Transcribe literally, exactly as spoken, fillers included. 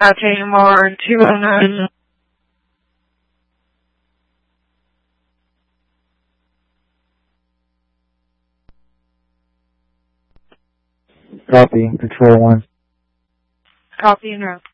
Baltimore two oh nine. Copy, Control one. Copy and route.